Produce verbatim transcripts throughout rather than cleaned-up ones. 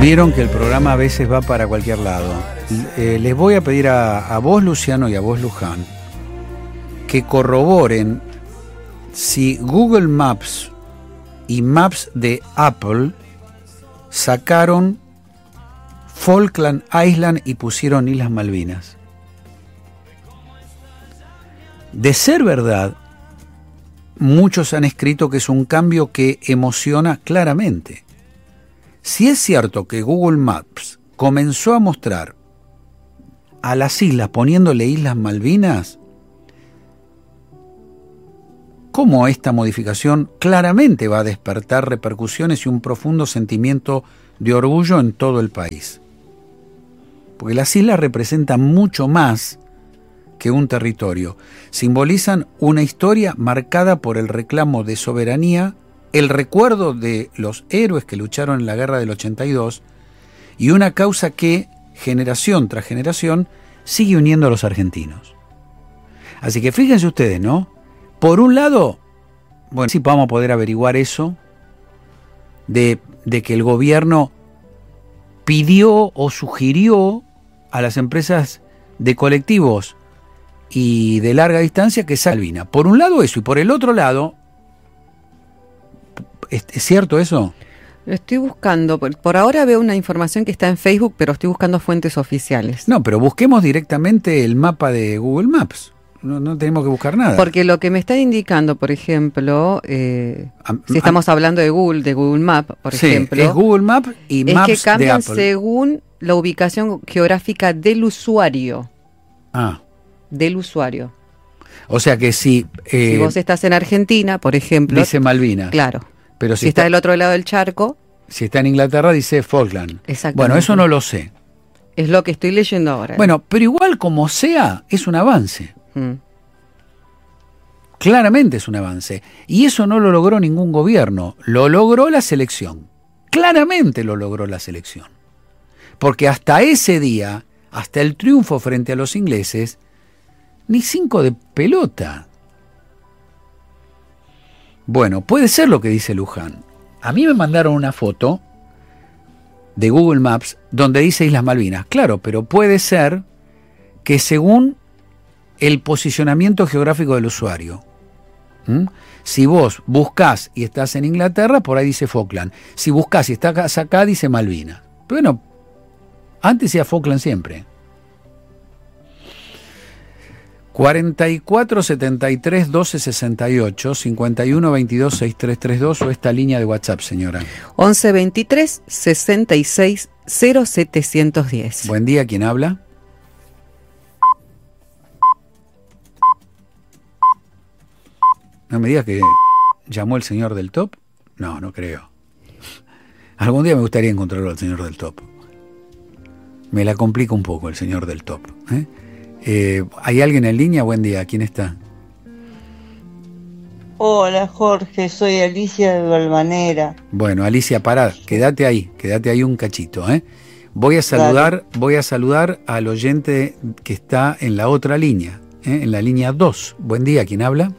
Vieron que el programa a veces va para cualquier lado. Eh, les voy a pedir a, a vos, Luciano, y a vos, Luján, que corroboren si Google Maps y Maps de Apple sacaron Falkland Island y pusieron Islas Malvinas. De ser verdad, muchos han escrito que es un cambio que emociona claramente. Si es cierto que Google Maps comenzó a mostrar a las islas poniéndole Islas Malvinas, ¿cómo esta modificación claramente va a despertar repercusiones y un profundo sentimiento de orgullo en todo el país? Porque las islas representan mucho más que un territorio. Simbolizan una historia marcada por el reclamo de soberanía, el recuerdo de los héroes que lucharon en la guerra del ochenta y dos y una causa que, generación tras generación, sigue uniendo a los argentinos. Así que fíjense ustedes, ¿no? Por un lado, bueno, sí vamos a poder averiguar eso, de, de que el gobierno pidió o sugirió a las empresas de colectivos y de larga distancia que salgan Malvinas. Por un lado eso, y por el otro lado, ¿es, es cierto eso? Lo estoy buscando. Por, por ahora veo una información que está en Facebook, pero estoy buscando fuentes oficiales. No, pero busquemos directamente el mapa de Google Maps. No, no tenemos que buscar nada. Porque lo que me está indicando, por ejemplo, eh, a, si estamos a, hablando de Google, de Google Maps, por sí, ejemplo, es Google Maps y es Maps que cambian de Apple. Según la ubicación geográfica del usuario. Ah. Del usuario. O sea que si... Eh, si vos estás en Argentina, por ejemplo... Dice Malvinas. Claro. Pero si, si está, está del otro lado del charco... Si está en Inglaterra, dice Falkland. Exactamente. Bueno, eso no lo sé. Es lo que estoy leyendo ahora. Bueno, pero igual como sea, es un avance. Mm. Claramente es un avance. Y eso no lo logró ningún gobierno. Lo logró la selección. Claramente lo logró la selección. Porque hasta ese día, hasta el triunfo frente a los ingleses, ni cinco de pelota. Bueno, puede ser lo que dice Luján. A mí me mandaron una foto de Google Maps donde dice Islas Malvinas. Claro, pero puede ser que según el posicionamiento geográfico del usuario. ¿Mm? Si vos buscás y estás en Inglaterra, por ahí dice Falkland. Si buscás y estás acá, dice Malvinas. Pero bueno, antes decía Falkland siempre. cuarenta y cuatro setenta y tres doce sesenta y ocho, cincuenta y uno veintidós sesenta y tres treinta y dos o esta línea de WhatsApp, señora. once veintitrés sesenta y seis cero setecientos diez. Buen día, ¿quién habla? No me digas que llamó el señor del top. No, no creo. Algún día me gustaría encontrarlo al señor del top. Me la complica un poco el señor del top, ¿eh? Eh, ¿Hay alguien en línea? Buen día, ¿quién está? Hola Jorge, soy Alicia de Balvanera. Bueno, Alicia, pará, quédate ahí, quédate ahí un cachito, ¿eh? Voy a saludar, Dale. voy a saludar al oyente que está en la otra línea, ¿eh? En la línea dos. Buen día, ¿quién habla?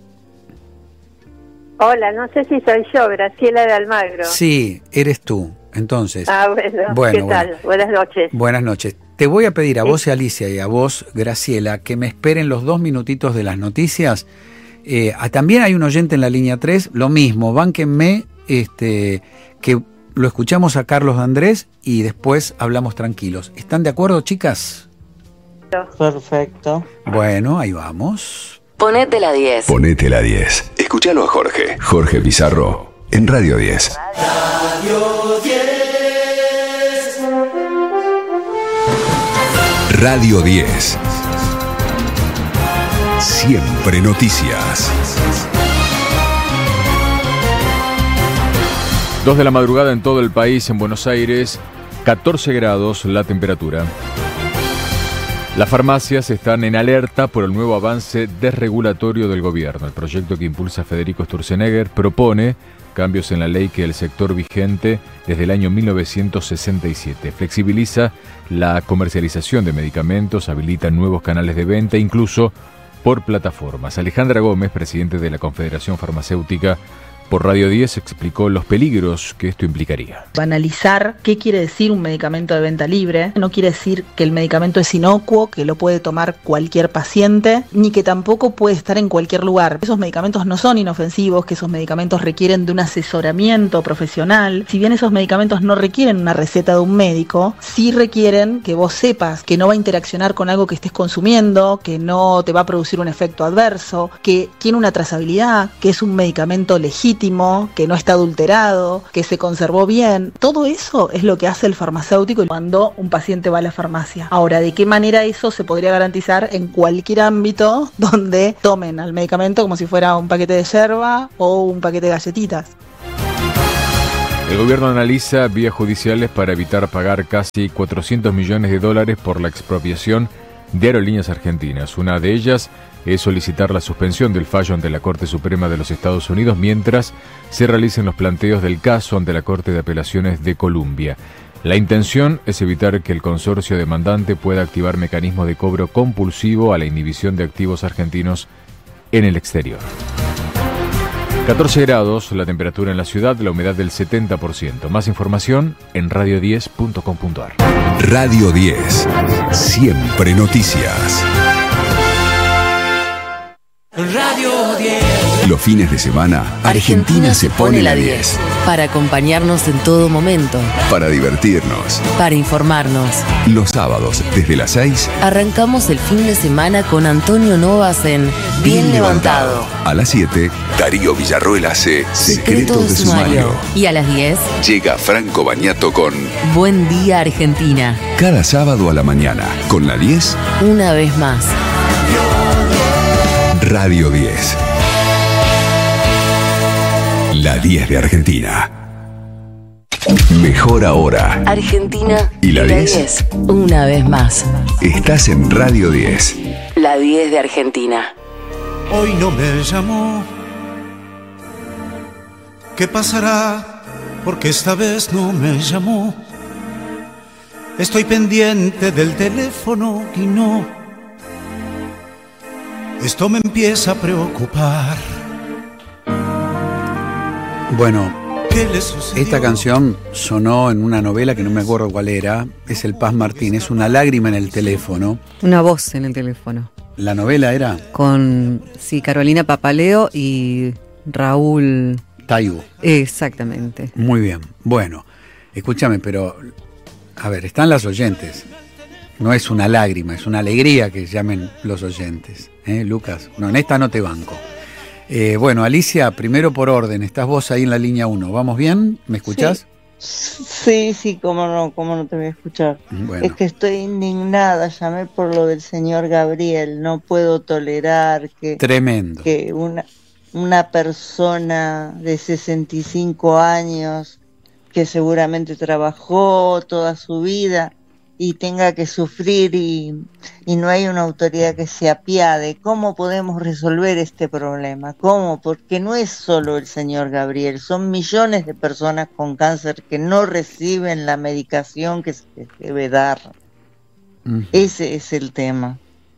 Hola, no sé si soy yo, Graciela de Almagro. Sí, eres tú. Entonces, ah, bueno, bueno, ¿qué tal? Bueno. Buenas noches. Buenas noches. Te voy a pedir a vos, Alicia, y a vos, Graciela, que me esperen los dos minutitos de las noticias. Eh, también hay un oyente en la línea tres, lo mismo, bánquenme, este, que lo escuchamos a Carlos Andrés y después hablamos tranquilos. ¿Están de acuerdo, chicas? Perfecto. Bueno, ahí vamos. Ponete la diez. Ponete la diez. Escúchalo a Jorge. Jorge Pizarro en Radio diez. Radio diez. Radio diez. Siempre noticias. Dos de la madrugada en todo el país, en Buenos Aires, catorce grados la temperatura. Las farmacias están en alerta por el nuevo avance desregulatorio del gobierno. El proyecto que impulsa Federico Sturzenegger propone cambios en la ley que el sector vigente desde el año mil novecientos sesenta y siete. Flexibiliza la comercialización de medicamentos, habilita nuevos canales de venta, incluso por plataformas. Alejandra Gómez, presidente de la Confederación Farmacéutica, por Radio diez explicó los peligros que esto implicaría. Analizar qué quiere decir un medicamento de venta libre. No quiere decir que el medicamento es inocuo, que lo puede tomar cualquier paciente, ni que tampoco puede estar en cualquier lugar. Esos medicamentos no son inofensivos, que esos medicamentos requieren de un asesoramiento profesional. Si bien esos medicamentos no requieren una receta de un médico, sí requieren que vos sepas que no va a interaccionar con algo que estés consumiendo, que no te va a producir un efecto adverso, que tiene una trazabilidad, que es un medicamento legítimo, que no está adulterado, que se conservó bien. Todo eso es lo que hace el farmacéutico cuando un paciente va a la farmacia. Ahora, ¿de qué manera eso se podría garantizar en cualquier ámbito donde tomen al medicamento como si fuera un paquete de yerba o un paquete de galletitas? El gobierno analiza vías judiciales para evitar pagar casi cuatrocientos millones de dólares por la expropiación de Aerolíneas Argentinas. Una de ellas es solicitar la suspensión del fallo ante la Corte Suprema de los Estados Unidos mientras se realicen los planteos del caso ante la Corte de Apelaciones de Columbia. La intención es evitar que el consorcio demandante pueda activar mecanismos de cobro compulsivo a la inhibición de activos argentinos en el exterior. catorce grados la temperatura en la ciudad, la humedad del setenta por ciento. Más información en radio diez punto com punto a r. Radio diez, siempre noticias. Radio diez. Los fines de semana, Argentina se pone la diez. Para acompañarnos en todo momento. Para divertirnos. Para informarnos. Los sábados, desde las seis, arrancamos el fin de semana con Antonio Novas en Bien, Bien Levantado. levantado. A las siete, Darío Villarroel hace Secretos de Sumario. Y a las diez, llega Franco Bañato con Buen Día Argentina. Cada sábado a la mañana, con la diez, una vez más. Radio diez. La diez de Argentina. Mejor ahora. Argentina. Y la diez. Una vez más. Estás en Radio diez. La diez de Argentina. Hoy no me llamó. ¿Qué pasará? Porque esta vez no me llamó. Estoy pendiente del teléfono y no. Esto me empieza a preocupar. Bueno, esta canción sonó en una novela que no me acuerdo cuál era. Es El Paz Martín, es Una lágrima en el teléfono. Una voz en el teléfono. ¿La novela era? Con, sí, Carolina Papaleo y Raúl Taibo. Exactamente. Muy bien. Bueno, escúchame, pero a ver, están las oyentes. No es una lágrima, es una alegría que llamen los oyentes. ¿Eh, Lucas? No, en esta no te banco. Eh, bueno, Alicia, primero por orden, estás vos ahí en la línea uno. ¿Vamos bien? ¿Me escuchás? Sí, sí, sí, cómo no, cómo no te voy a escuchar. Bueno. Es que estoy indignada, llamé por lo del señor Gabriel, no puedo tolerar que, Tremendo. que una, una persona de sesenta y cinco años que seguramente trabajó toda su vida y tenga que sufrir y, y no hay una autoridad que se apiade. ¿Cómo podemos resolver este problema? ¿Cómo? Porque no es solo el señor Gabriel, son millones de personas con cáncer que no reciben la medicación que se les debe dar. Uh-huh. Ese es el tema.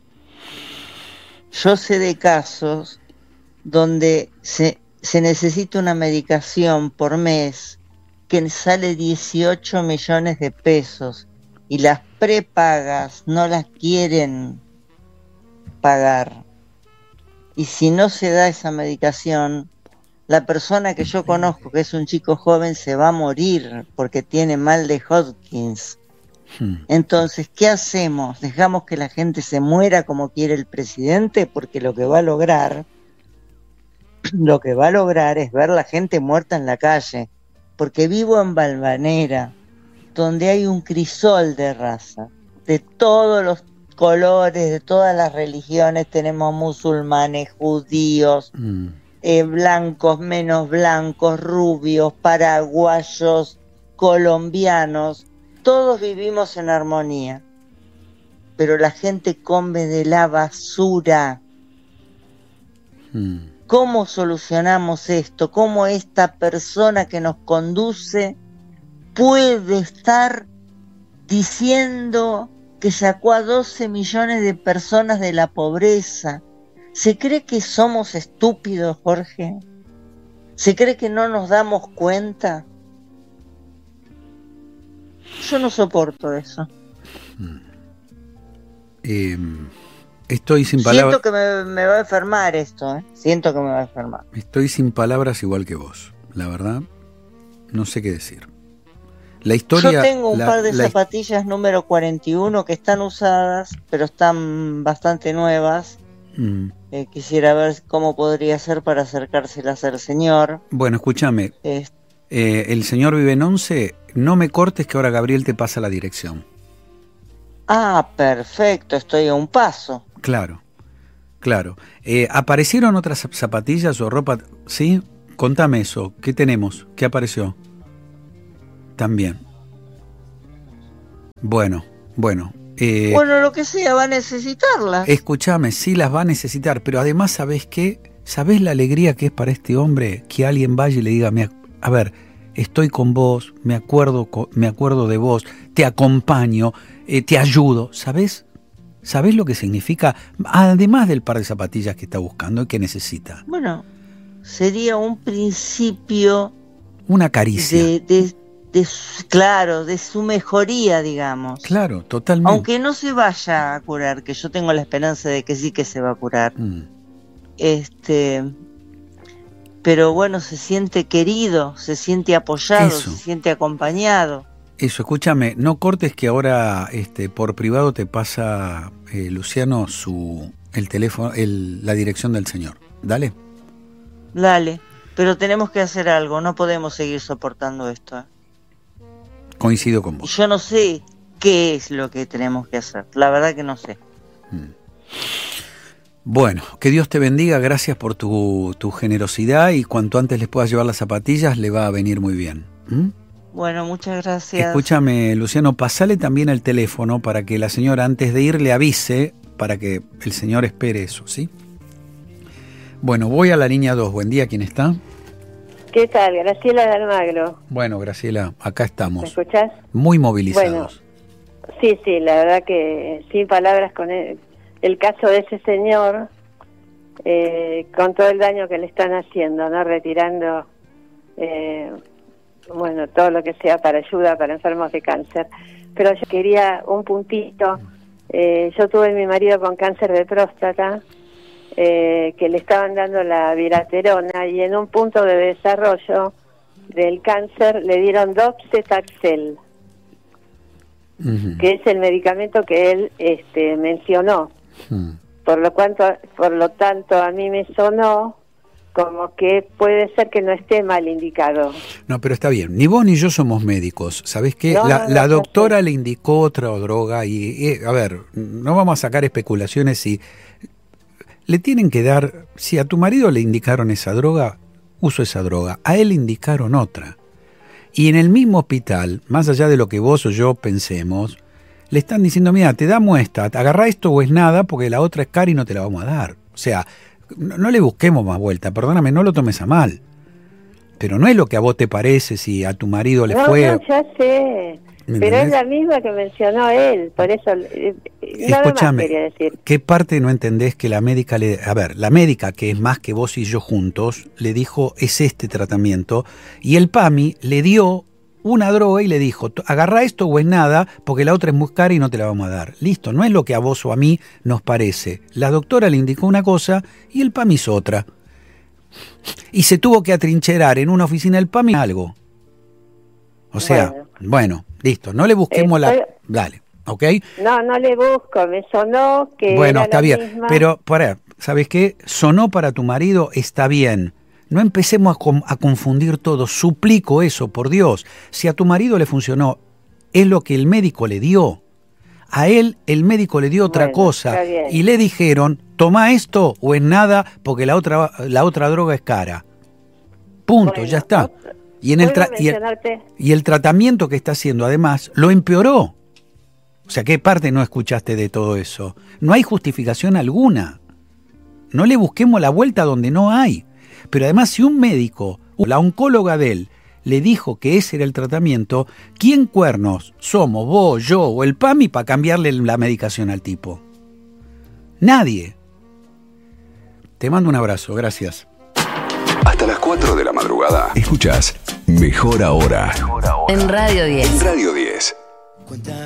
Yo sé de casos donde se, se necesita una medicación por mes que sale dieciocho millones de pesos. Y las prepagas no las quieren pagar. Y si no se da esa medicación, la persona que yo conozco, que es un chico joven, se va a morir porque tiene mal de Hodgkins. Hmm. Entonces, ¿qué hacemos? ¿Dejamos que la gente se muera como quiere el presidente? Porque lo que va a lograr, lo que va a lograr es ver la gente muerta en la calle. Porque vivo en Valvanera, donde hay un crisol de raza, de todos los colores, de todas las religiones, tenemos musulmanes, judíos, mm. eh, blancos, menos blancos, rubios, paraguayos, colombianos, todos vivimos en armonía, pero la gente come de la basura. Mm. ¿Cómo solucionamos esto? ¿Cómo esta persona que nos conduce puede estar diciendo que sacó a doce millones de personas de la pobreza? ¿Se cree que somos estúpidos, Jorge? ¿Se cree que no nos damos cuenta? Yo no soporto eso. Eh, estoy sin palabras. Siento que me, me va a enfermar esto, ¿eh? Siento que me va a enfermar. Estoy sin palabras igual que vos, la verdad. No sé qué decir. La historia. Yo tengo un la, par de la, zapatillas número cuarenta y uno que están usadas, pero están bastante nuevas. Mm. Eh, quisiera ver cómo podría ser para acercárselas al señor. Bueno, escúchame. Eh, eh, el señor vive en once. No me cortes que ahora Gabriel te pasa la dirección. Ah, perfecto. Estoy a un paso. Claro, claro. Eh, ¿Aparecieron otras zapatillas o ropa? ¿Sí? Contame eso. ¿Qué tenemos? ¿Qué apareció? También. Bueno, bueno. Eh, bueno, lo que sea, va a necesitarlas. Escúchame, sí las va a necesitar, pero además, ¿sabés qué? ¿Sabés la alegría que es para este hombre que alguien vaya y le diga, a ver, estoy con vos, me acuerdo, me acuerdo de vos, te acompaño, eh, te ayudo? ¿Sabés? ¿Sabés lo que significa? Además del par de zapatillas que está buscando y que necesita. Bueno, sería un principio... Una caricia. De, de, de, claro, de su mejoría, digamos. Claro, totalmente. Aunque no se vaya a curar, que yo tengo la esperanza de que sí que se va a curar. Mm. Este... Pero bueno, se siente querido, se siente apoyado, Eso. se siente acompañado. Eso, escúchame, no cortes que ahora este, por privado te pasa, eh, Luciano, su el teléfono, el, la dirección del señor. Dale. Dale, pero tenemos que hacer algo, no podemos seguir soportando esto. ¿eh? Coincido con vos. Yo no sé qué es lo que tenemos que hacer, la verdad que no sé. Mm. Bueno, que Dios te bendiga, gracias por tu, tu generosidad y cuanto antes les puedas llevar las zapatillas le va a venir muy bien. ¿Mm? Bueno, muchas gracias. Escúchame, Luciano, pasale también el teléfono para que la señora antes de ir le avise para que el señor espere eso, ¿sí? Bueno, voy a la línea dos. Buen día, ¿quién está? ¿Qué tal? Graciela de Almagro. Bueno, Graciela, acá estamos. ¿Me escuchás? Muy movilizados. Bueno, sí, sí, la verdad que sin palabras con él. El caso de ese señor, eh, con todo el daño que le están haciendo, ¿no? Retirando, eh, bueno, todo lo que sea para ayuda para enfermos de cáncer. Pero yo quería un puntito. Eh, yo tuve a mi marido con cáncer de próstata, eh, que le estaban dando la viraterona, y en un punto de desarrollo del cáncer le dieron Docetaxel, uh-huh. que es el medicamento que él este, mencionó. Hmm. Por lo cuanto, por lo tanto, a mí me sonó como que puede ser que no esté mal indicado. No, pero está bien. Ni vos ni yo somos médicos. ¿Sabés qué? No, la, no, la doctora no le indicó otra droga y, y, a ver, no vamos a sacar especulaciones si le tienen que dar, si a tu marido le indicaron esa droga, uso esa droga. A él le indicaron otra. Y en el mismo hospital, más allá de lo que vos o yo pensemos, le están diciendo, mira, te damos esta, agarrá esto o es nada, porque la otra es cara y no te la vamos a dar. O sea, no, no le busquemos más vuelta, perdóname, no lo tomes a mal. Pero no es lo que a vos te parece, si a tu marido le no, fue... No, ya sé, pero es la misma que mencionó él, por eso... Eh, nada Escúchame, más quería decir. ¿Qué parte no entendés que la médica le... A ver, la médica, que es más que vos y yo juntos, le dijo, es este tratamiento, y el PAMI le dio una droga y le dijo, agarrá esto o es nada, porque la otra es muy cara y no te la vamos a dar. Listo, no es lo que a vos o a mí nos parece. La doctora le indicó una cosa y el PAMI hizo otra. Y se tuvo que atrincherar en una oficina del PAMI algo. O sea, bueno, bueno listo, no le busquemos Estoy... la... Dale, ¿ok? No, no le busco, me sonó que Bueno, era está la bien, misma... pero, para, ¿sabes qué? Sonó para tu marido, está bien. No empecemos a, a confundir todo, suplico eso, por Dios. Si a tu marido le funcionó, es lo que el médico le dio. A él el médico le dio otra bueno, cosa y le dijeron, toma esto o es nada porque la otra, la otra droga es cara. Punto, bueno, ya está. Y, en el tra- y, el, y el tratamiento que está haciendo además lo empeoró. O sea, ¿qué parte no escuchaste de todo eso? No hay justificación alguna. No le busquemos la vuelta donde no hay. Pero además, si un médico, la oncóloga de él, le dijo que ese era el tratamiento, ¿quién cuernos somos, vos, yo o el PAMI para cambiarle la medicación al tipo? Nadie. Te mando un abrazo, gracias. Hasta las cuatro. cuatro de la madrugada, escuchás Mejor Ahora. En Radio diez. En Radio diez.